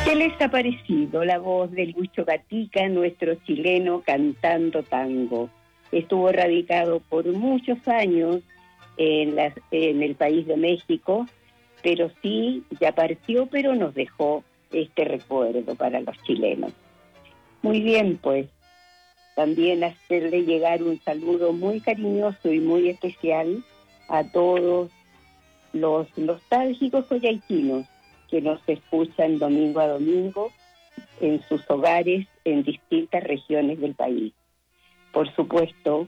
¿Qué les ha parecido la voz del Lucho Gatica, nuestro chileno cantando tango? Estuvo radicado por muchos años en el país de México, pero sí, ya partió, pero nos dejó este recuerdo para los chilenos. Muy bien, pues, también hacerle llegar un saludo muy cariñoso y muy especial a todos los nostálgicos coyhaiquinos que nos escuchan domingo a domingo en sus hogares en distintas regiones del país. Por supuesto,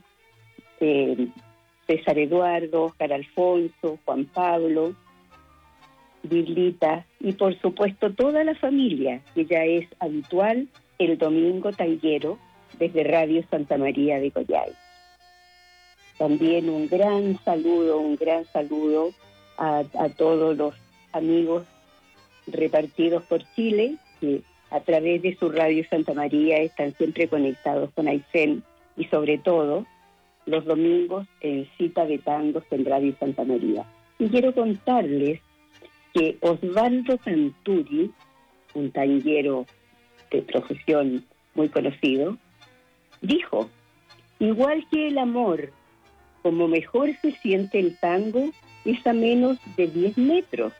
César Eduardo, Oscar Alfonso, Juan Pablo, Virlita y por supuesto toda la familia que ya es habitual el domingo tanguero desde Radio Santa María de Coyhai. También un gran saludo a todos los amigos repartidos por Chile, que a través de su Radio Santa María están siempre conectados con Aysén y sobre todo los domingos en Cita de Tangos en Radio Santa María. Y quiero contarles que Osvaldo Santuri, un tanguero de profesión muy conocido, dijo: igual que el amor, como mejor se siente el tango, es a menos de 10 metros.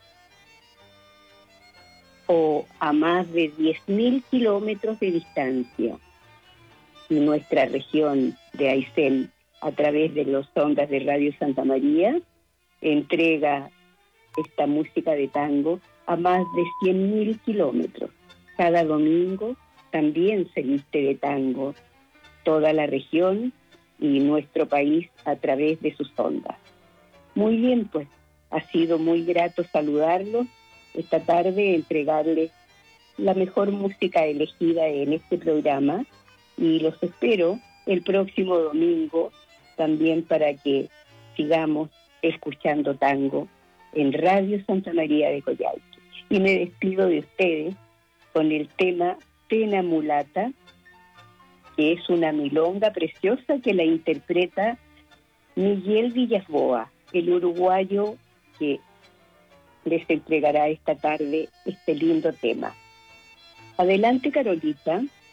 O a más de 10.000 kilómetros de distancia. Y nuestra región de Aysén, a través de los ondas de Radio Santa María, entrega esta música de tango a más de 100.000 kilómetros. Cada domingo también se viste de tango toda la región y nuestro país a través de sus ondas. Muy bien, pues, ha sido muy grato saludarlos esta tarde, entregarles la mejor música elegida en este programa y los espero el próximo domingo también para que sigamos escuchando tango en Radio Santa María de Coyhai. Y me despido de ustedes con el tema Pena Mulata, que es una milonga preciosa que la interpreta Miguel Villasboa, el uruguayo que les entregará esta tarde este lindo tema. Adelante, Carolita.